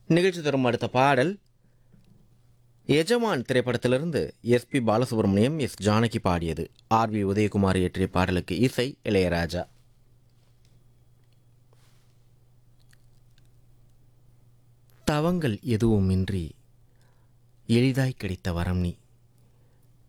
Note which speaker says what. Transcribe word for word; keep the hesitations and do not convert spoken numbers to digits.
Speaker 1: நிகழ்ச்சி தரும் அடுத்த பாடல் எஜமான் திரைப்படத்திலிருந்து S B Balasubramaniam S Janaki பாடியது. ஆர் வி உதயகுமார் இயற்றிய பாடலுக்கு இசை இளையராஜா. தவங்கள் எதுவுமின்றி எளிதாய் கிடைத்த வரம் நீ,